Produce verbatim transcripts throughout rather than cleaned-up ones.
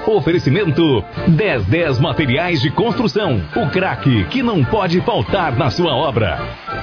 Oferecimento dez dez Materiais de Construção. O craque que não pode faltar na sua obra.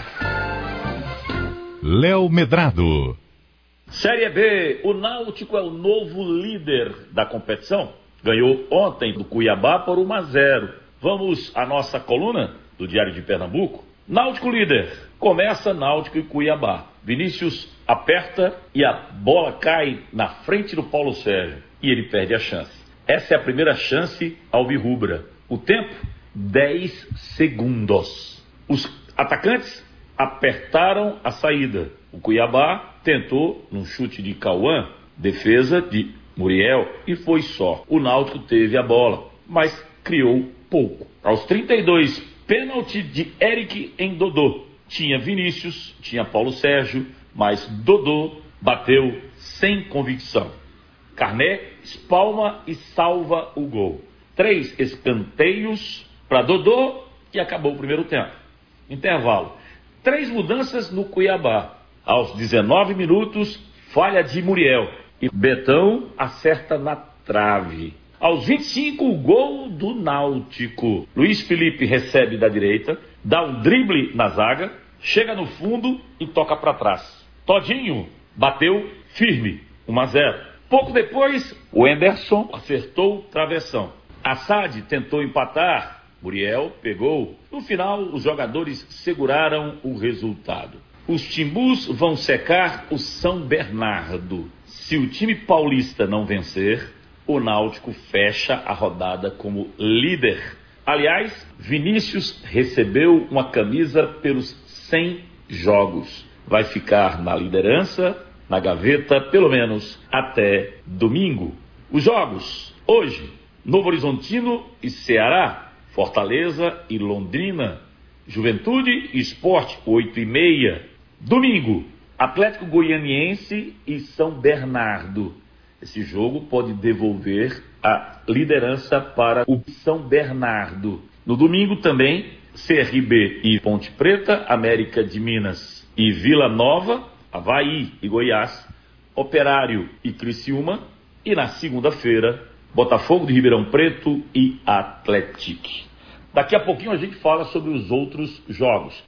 Léo Medrado. Série B, o Náutico é o novo líder da competição. Ganhou ontem do Cuiabá por um a zero. Vamos à nossa coluna do Diário de Pernambuco. Náutico líder. Começa Náutico e Cuiabá. Vinícius aperta e a bola cai na frente do Paulo Sérgio. E ele perde a chance. Essa é a primeira chance alvirrubra. O tempo, dez segundos. Os atacantes apertaram a saída. O Cuiabá tentou, num chute de Cauã, defesa de Muriel, e foi só. O Náutico teve a bola, mas criou pouco. Aos trinta e dois, pênalti de Eric em Dodô. Tinha Vinícius, tinha Paulo Sérgio, mas Dodô bateu sem convicção. Carné espalma e salva o gol. Três escanteios para Dodô e acabou o primeiro tempo. Intervalo. Três mudanças no Cuiabá. Aos dezenove minutos, falha de Muriel. E Betão acerta na trave. Aos vinte e cinco, o gol do Náutico. Luiz Felipe recebe da direita, dá um drible na zaga, chega no fundo e toca para trás. Todinho bateu firme, um a zero. Pouco depois, o Anderson acertou o travessão. Assad tentou empatar, Muriel pegou. No final, os jogadores seguraram o resultado. Os timbus vão secar o São Bernardo. Se o time paulista não vencer, o Náutico fecha a rodada como líder. Aliás, Vinícius recebeu uma camisa pelos cem jogos. Vai ficar na liderança, na gaveta, pelo menos até domingo. Os jogos, hoje, Novo Horizontino e Ceará, Fortaleza e Londrina, Juventude e Sport, oito e meia. Domingo, Atlético Goianiense e São Bernardo. Esse jogo pode devolver a liderança para o São Bernardo. No domingo também, C R B e Ponte Preta, América de Minas e Vila Nova, Avaí e Goiás, Operário e Criciúma. E na segunda-feira, Botafogo de Ribeirão Preto e Atlético. Daqui a pouquinho a gente fala sobre os outros jogos.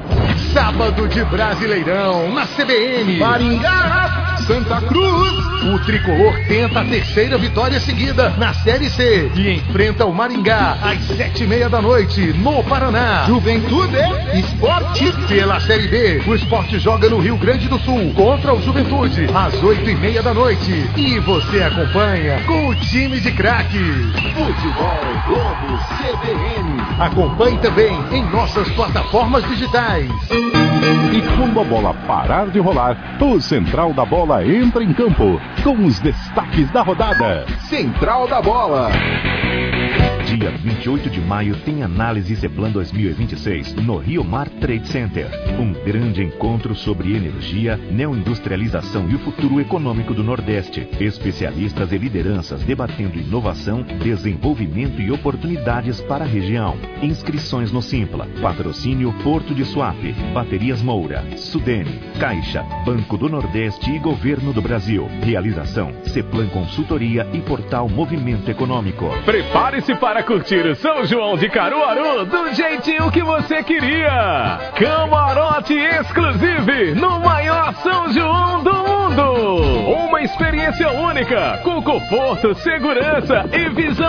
Sábado de Brasileirão na C B N. Maringá, Santa Cruz. O tricolor tenta a terceira vitória seguida na Série C e enfrenta o Maringá às sete e meia da noite no Paraná. Juventude Esporte pela Série B. O Esporte joga no Rio Grande do Sul contra o Juventude às oito e meia da noite. E você acompanha com o time de craques. Futebol Globo C B N. Acompanhe também em nossas plataformas digitais. E quando a bola parar de rolar, o Central da Bola entra em campo com os destaques da rodada. Central da Bola. Dia vinte e oito de maio tem análise Ceplan dois mil e vinte e seis no Rio Mar Trade Center. Um grande encontro sobre energia, neoindustrialização e o futuro econômico do Nordeste. Especialistas e lideranças debatendo inovação, desenvolvimento e oportunidades para a região. Inscrições no Simpla. Patrocínio Porto de Suape, Baterias Moura, Sudene, Caixa, Banco do Nordeste e Governo do Brasil. Realização Ceplan Consultoria e Portal Movimento Econômico. Prepare-se para curtir o São João de Caruaru do jeitinho que você queria. Camarote exclusivo no maior São João do mundo. Uma experiência única com conforto, segurança e visão